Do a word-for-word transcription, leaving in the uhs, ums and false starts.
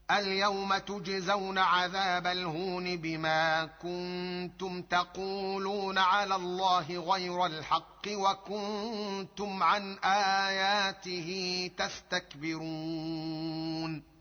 اليوم تجزون عذاب الهون بما كنتم تقولون على الله غير الحق وكنتم عن آياته تستكبرون